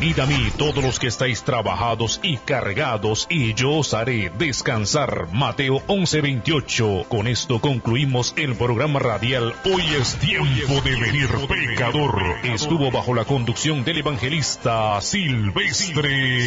Venid a mí todos los que estáis trabajados y cargados, y yo os haré descansar. Mateo 11:28. Con esto concluimos el programa radial Hoy es tiempo de venir, pecador. Estuvo bajo la conducción del evangelista Silvestre.